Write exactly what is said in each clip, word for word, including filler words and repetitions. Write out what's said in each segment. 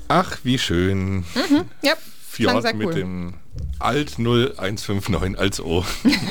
Ach, wie schön. Mhm, ja, Fjord sehr mit cool. dem Alt null eins fünf neun als O.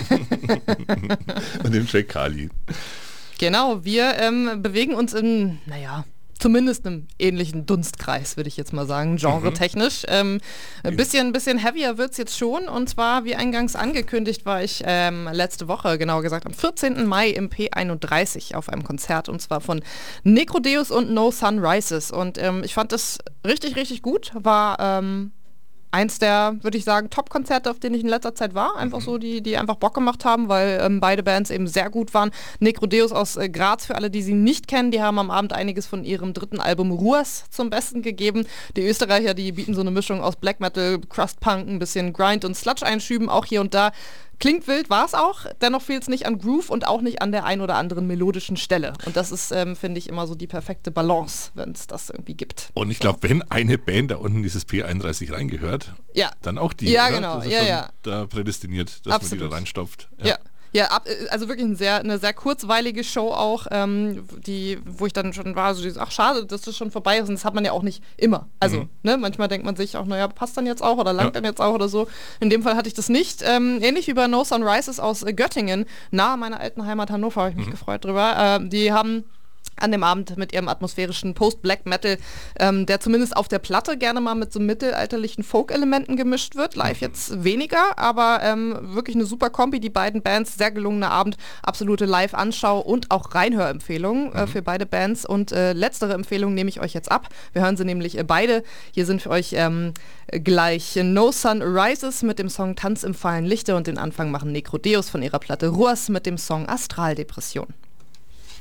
Und dem Jack Carly. Genau, wir ähm, bewegen uns in, naja, zumindest einem ähnlichen Dunstkreis, würde ich jetzt mal sagen, genre-technisch. Ähm, ein bisschen, bisschen heavier wird es jetzt schon. Und zwar, wie eingangs angekündigt, war ich ähm, letzte Woche, genauer gesagt am vierzehnten Mai im P einunddreißig auf einem Konzert. Und zwar von Necrodeus und No Sun Rises. Und ähm, ich fand das richtig, richtig gut. War... Ähm, eins der, würde ich sagen, Top-Konzerte, auf denen ich in letzter Zeit war. Einfach Mhm. so, die, die einfach Bock gemacht haben, weil ähm, beide Bands eben sehr gut waren. Necrodeus aus äh, Graz, für alle, die sie nicht kennen, die haben am Abend einiges von ihrem dritten Album Ruas zum Besten gegeben. Die Österreicher, die bieten so eine Mischung aus Black Metal, Crust-Punk, ein bisschen Grind und Sludge-Einschüben, auch hier und da. Klingt wild, war es auch. Dennoch fehlt es nicht an Groove und auch nicht an der ein oder anderen melodischen Stelle. Und das ist, ähm, finde ich, immer so die perfekte Balance, wenn es das irgendwie gibt. Und ich glaube, wenn eine Band da unten dieses P einunddreißig reingehört, Ja. dann auch die. Ja, oder? genau. Das ist Ja, schon ja. da prädestiniert, dass Absolut. man die da reinstopft. Ja. Ja, ab, also wirklich ein sehr, eine sehr kurzweilige Show auch, ähm, die, wo ich dann schon war, so dieses, ach schade, dass das schon vorbei ist und das hat man ja auch nicht immer. Also, Mhm. ne, manchmal denkt man sich auch, naja, passt dann jetzt auch oder langt Ja. dann jetzt auch oder so. In dem Fall hatte ich das nicht. Ähm, ähnlich wie bei No Sun Rises aus äh, Göttingen, nahe meiner alten Heimat Hannover, habe ich mich Mhm. gefreut drüber. Äh, die haben an dem Abend mit ihrem atmosphärischen Post-Black Metal, ähm, der zumindest auf der Platte gerne mal mit so mittelalterlichen Folk-Elementen gemischt wird. Live jetzt weniger, aber ähm, wirklich eine super Kombi. Die beiden Bands, sehr gelungener Abend, absolute Live-Anschau und auch Reinhörempfehlung äh, Mhm. für beide Bands. Und äh, letztere Empfehlung nehme ich euch jetzt ab. Wir hören sie nämlich äh, beide. Hier sind für euch ähm, gleich No Sun Rises mit dem Song Tanz im fahlen Lichte und den Anfang machen Necrodeus von ihrer Platte Ruas mit dem Song Astraldepression.